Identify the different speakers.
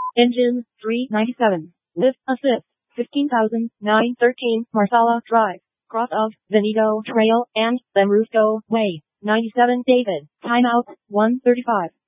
Speaker 1: Engine 397. Lift assist 15,913 Marsala Drive. Cross of Veneto Trail and Lambrusco Way. 97 David. Timeout 1:35.